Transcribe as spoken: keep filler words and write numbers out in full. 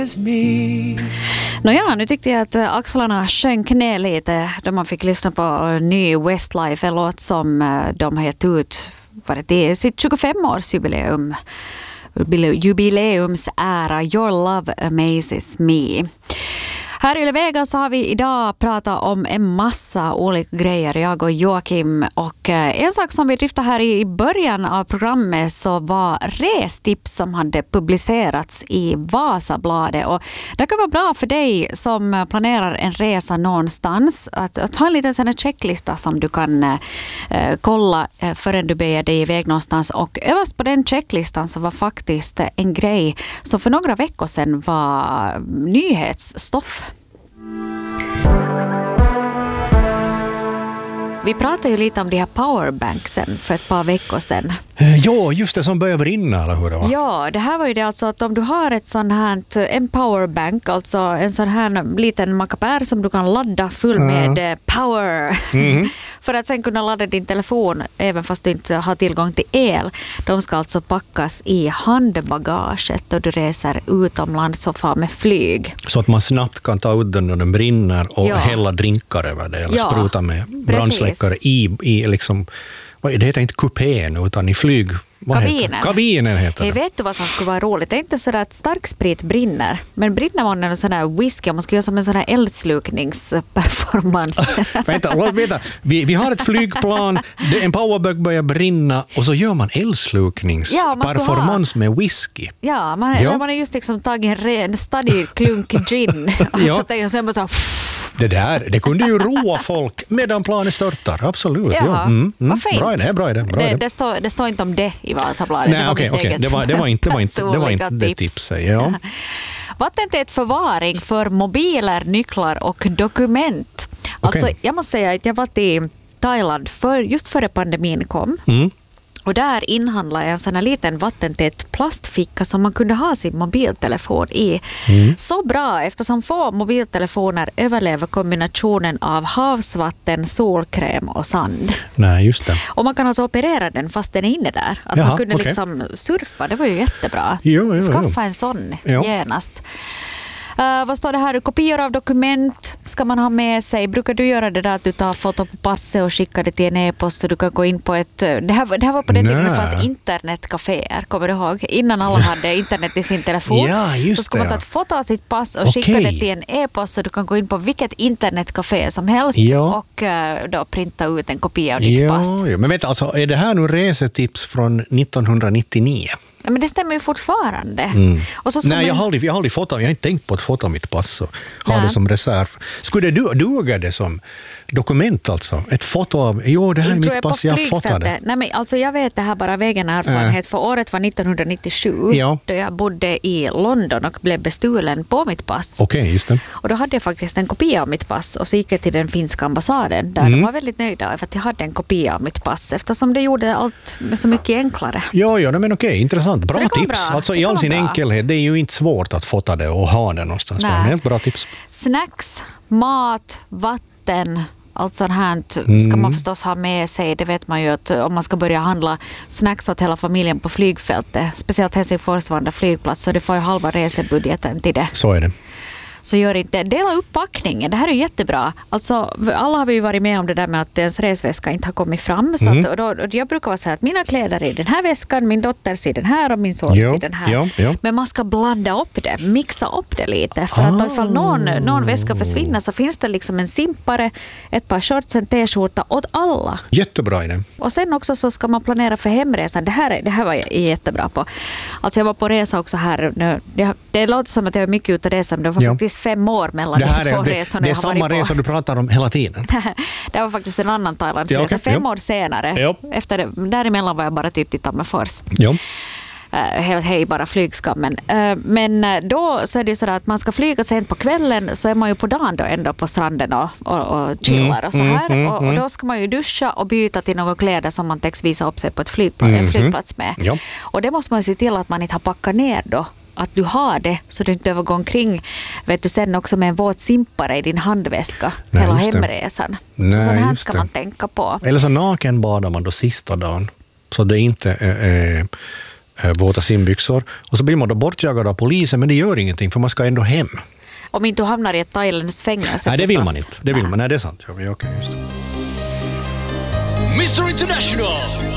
Nåja, nu tyckte jag att axlarna sjönk ner lite då man fick lyssna på ny Westlife, en låt som de har gett ut för det är sitt tjugofem-årsjubileum. Jubileumsära Your Love Amazes Me. Här i Vegas så har vi idag pratat om en massa olika grejer, jag och Joakim. Och en sak som vi lyfte här i början av programmet så var restips som hade publicerats i Vasabladet. Och det kan vara bra för dig som planerar en resa någonstans att, att ha en liten sån här checklista som du kan eh, kolla eh, förrän du beger dig iväg någonstans. Och överst på den checklistan så var faktiskt en grej som för några veckor sedan var nyhetsstoff. Vi pratade ju lite om de här powerbanksen för ett par veckor sedan. Ja, just det, som börjar brinna, eller hur det var? Ja, det här var ju det alltså att om du har ett sån här, en powerbank, alltså en sån här liten mackapär som du kan ladda full med mm. power mm. för att sen kunna ladda din telefon även fast du inte har tillgång till el. De ska alltså packas i handbagaget och du reser utomlands och far med flyg. Så att man snabbt kan ta ut den när den brinner och ja. hälla drinkar över det eller ja. spruta med brandsläckare i, i liksom, det heter inte kupén utan i flyg. Kabinen. Kabinen heter det. Jag vet du vad som skulle vara roligt? Det är inte så att stark sprit brinner. Men brinner man en sån här whisky, man skulle göra som en sån här eldslukningsperformance. vänta, vänta. Vi, vi har ett flygplan, en powerbank börjar brinna och så gör man eldslukningsperformance ja, med whisky. Ja, man, ja. man har just liksom tagit en ren stadig klunk gin. Och ja. så det, och sen bara så det där, det kunde ju roa folk medan planet störtar, absolut. Ja, ja. Mm, mm. Vad fint. Bra idé, bra idé. Bra det, idé. det, står, det står inte om det i Vasabladet. Nej, okej, okej. Det var, det var inte det, var inte, det, var inte det tipset. Ja. Vattentät förvaring för mobiler, nycklar och dokument. Alltså, okay. jag måste säga att jag var till Thailand för, just före pandemin kom. Mm. Och där inhandlade jag en sån här liten vattentät plastficka som man kunde ha sin mobiltelefon i. Mm. Så bra eftersom få mobiltelefoner överlever kombinationen av havsvatten, solkräm och sand. Nej, just det. Och man kan alltså operera den fast den är inne där. Att Jaha, man kunde okay. liksom surfa, det var ju jättebra. Jo, jo, Skaffa jo. en sån jo. genast. Uh, vad står det här? Kopior av dokument ska man ha med sig. Brukar du göra det där att du tar foto på passet och skickar det till en e-post så du kan gå in på ett... Det här, det här var på den tiden det fanns internetcaféer, kommer du ihåg? Innan alla hade internet i sin telefon. Ja, just så skulle man ta ett foto av sitt pass och okay. skicka det till en e-post så du kan gå in på vilket internetcafé som helst ja. och uh, då printa ut en kopia av ditt ja, pass. Ja. Men vet alltså, är det här nu resetips från nittonhundranittionio? Ja, men det stämmer ju fortfarande. Mm. Och så Nej, man... jag har aldrig, jag har aldrig fått, jag har inte tänkt på att fota mitt pass och ha Nej. det som reserv. Skulle det duga det som dokument alltså? Ett foto av, jo det här är mitt pass, jag fotade. Nej, men alltså jag vet det här bara av egen erfarenhet, äh. för året var nittonhundranittiosju ja. då jag bodde i London och blev bestulen på mitt pass. Okej, okay, just det. Och då hade jag faktiskt en kopia av mitt pass och så gick jag till den finska ambassaden där mm. de var väldigt nöjda för att jag hade en kopia av mitt pass eftersom det gjorde allt så mycket enklare. Ja, ja, men okej, okay, intressant. Bra tips. Bra. Alltså i all sin bra. enkelhet, det är ju inte svårt att fota det och ha det någonstans. Nej. Helt bra tips. Snacks, mat, vatten, allt sånt här ska mm. man förstås ha med sig. Det vet man ju att om man ska börja handla snacks åt hela familjen på flygfältet, speciellt Helsingfors Vanda flygplats, så det får ju halva resebudgeten till det. Så är det. Så gör inte, dela upp packningen. Det här är jättebra. Alltså, alla har vi ju varit med om det där med att ens resväska inte har kommit fram. Så mm. att, och då, och jag brukar vara så här att mina kläder är i den här väskan, min dotters i den här och min sons i den här. Jo, jo. Men man ska blanda upp det, mixa upp det lite. För ah. att ifall någon, någon väska försvinner så finns det liksom en simpare, ett par shorts, en t-skjorta åt alla. Jättebra idé. Och sen också så ska man planera för hemresan. Det här, det här var jag jättebra på. Alltså jag var på resa också här. Det, det låter som att jag var mycket ute och resa, men det var ja. faktiskt fem år mellan det här de två är, resorna det, det är jag har samma varit på. resa du pratar om hela tiden. Det var faktiskt en annan Thailandsresa. Ja, okay. Fem ja. år senare. Ja. Efter det, däremellan var jag bara typ till Tammerfors. Ja. Helt hej, bara flygskammen. Men då så är det ju så att man ska flyga sent på kvällen så är man ju på dagen då ändå på stranden och, och, och chillar och så här. Mm, mm, och, och då ska man ju duscha och byta till några kläder som man täcks visa upp sig på ett flygpl- mm, en flygplats med. Ja. Och det måste man ju se till att man inte har packat ner då. Att du har det så du inte behöver gå omkring, vet du, sen också med en våt simpare i din handväska. Nej, hela hemresan. Nej, så sån här ska det. man tänka på. Eller så naken badar man då sista dagen. Så det inte är... äh, våta simbyxor. Och så blir man då bortjagad av polisen, men det gör ingenting för man ska ändå hem. Om inte du hamnar i ett Thailands fängelse. Nej, det vill man inte. Det vill man. Nej, det är sant. Ja, men okej, just det. mister International!